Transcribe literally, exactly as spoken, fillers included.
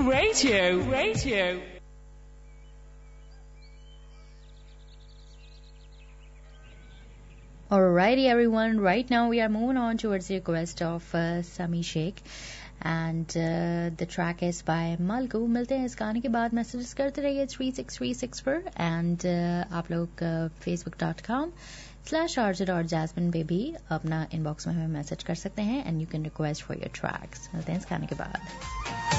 Radio. Radio. Alrighty, everyone. Right now, we are moving on towards the request of uh, Sami Sheikh, and uh, the track is by Malku. मिलते हैं इस गाने के बाद. Messages करते रहिए three six three six पर, and आप लोग Facebook dot com slash RJ dot jasmine पे भी अपना इनबॉक्स में हमें मैसेज कर सकते हैं, and you can request for your tracks. मिलते हैं इस गाने के बाद.